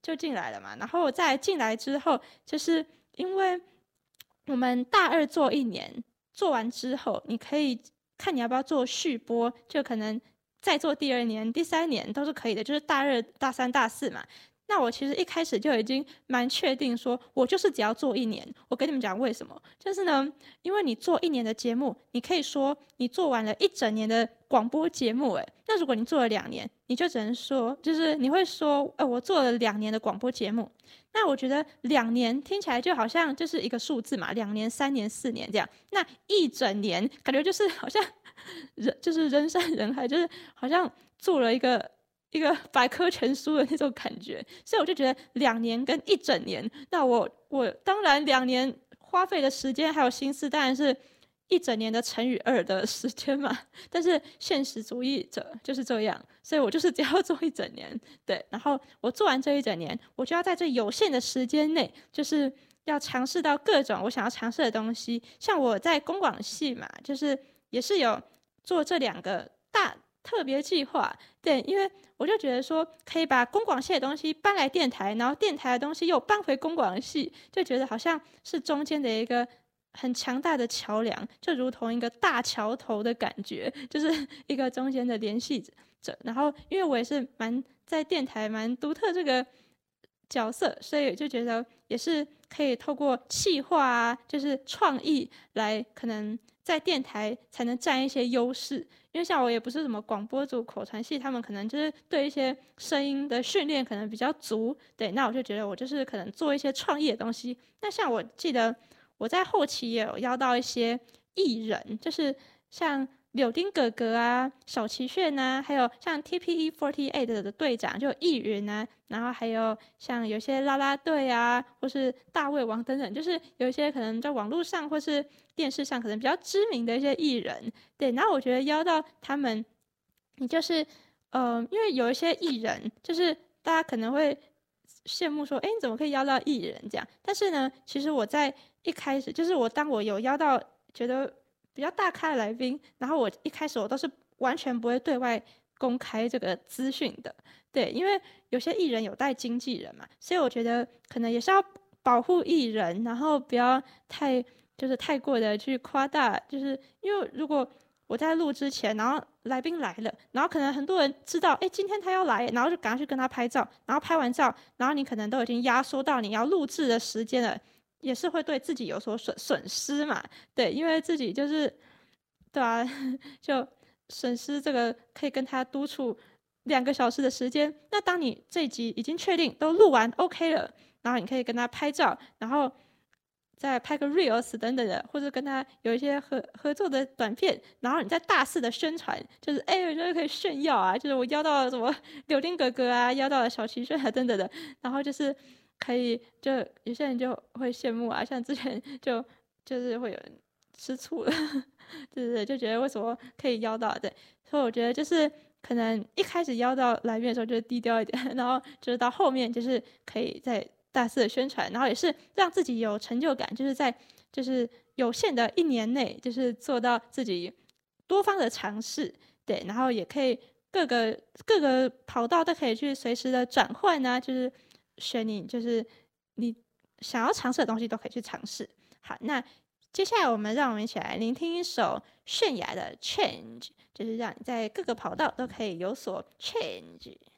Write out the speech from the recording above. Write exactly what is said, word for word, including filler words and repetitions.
就进来了嘛。然后我再进来之后，就是因为我们大二做一年，做完之后，你可以看你要不要做续播，就可能再做第二年、第三年都是可以的，就是大二、大三、大四嘛。那我其实一开始就已经蛮确定说，我就是只要做一年。我跟你们讲为什么，就是呢，因为你做一年的节目，你可以说你做完了一整年的广播节目，诶，那如果你做了两年，你就只能说，就是你会说，呃，我做了两年的广播节目。那我觉得两年听起来就好像就是一个数字嘛，两年、三年、四年这样。那一整年感觉就是好像人就是人山人海，就是好像做了一个一个百科全书的那种感觉。所以我就觉得两年跟一整年，那我我当然两年花费的时间还有心思，当然是一整年的乘以二的时间嘛。但是现实主义者就是这样，所以我就是只要做一整年，对。然后我做完这一整年，我就要在这有限的时间内，就是要尝试到各种我想要尝试的东西。像我在公广系嘛，就是也是有做这两个大特别计划，对，因为我就觉得说可以把公广系的东西搬来电台，然后电台的东西又搬回公广系，就觉得好像是中间的一个很强大的桥梁，就如同一个大桥头的感觉，就是一个中间的联系者。然后因为我也是蛮在电台蛮独特这个角色，所以就觉得也是可以透过企划啊，就是创意来可能在电台才能占一些优势。因为像我也不是什么广播组、口传系，他们可能就是对一些声音的训练可能比较足，对，那我就觉得我就是可能做一些创意的东西。那像我记得我在后期也有邀到一些艺人，就是像柳丁哥哥啊、小齐炫啊，还有像 T P E 四十八 的队长就有易云啊，然后还有像有些啦啦队啊，或是大胃王等等，就是有一些可能在网络上或是电视上可能比较知名的一些艺人，对。然后我觉得邀到他们，你就是呃，因为有一些艺人，就是大家可能会羡慕说，哎，你怎么可以邀到艺人这样？但是呢，其实我在一开始，就是我当我有邀到觉得比较大咖的来宾，然后我一开始我都是完全不会对外公开这个资讯的，对，因为有些艺人有带经纪人嘛，所以我觉得可能也是要保护艺人，然后不要太就是太过的去夸大，就是因为如果我在录之前，然后来宾来了，然后可能很多人知道，哎，今天他要来，然后就赶快去跟他拍照，然后拍完照，然后你可能都已经压缩到你要录制的时间了，也是会对自己有所损损失嘛，对，因为自己就是对啊，就损失这个可以跟他督促两个小时的时间。那当你这一集已经确定都录完 OK 了，然后你可以跟他拍照，然后再拍个 reels 等等的，或者跟他有一些合合作的短片，然后你再大肆的宣传，就是哎，我觉得可以炫耀啊，就是我邀到了什么柳丁哥哥啊，邀到了小齐炫啊等等的，然后就是可以，就有些人就会羡慕啊，像之前就就是会有人吃醋了，对对对，就觉得为什么可以邀到，对，所以我觉得就是可能一开始邀到来宾的时候就低调一点，然后就是到后面就是可以在大肆的宣传，然后也是让自己有成就感，就是在就是有限的一年内，就是做到自己多方的尝试，对，然后也可以各个各个跑道都可以去随时的转换啊，就是选你就是你想要尝试的东西都可以去尝试。好，那接下来我们让我们一起来聆听一首泫雅的《Change》，就是让你在各个跑道都可以有所 change。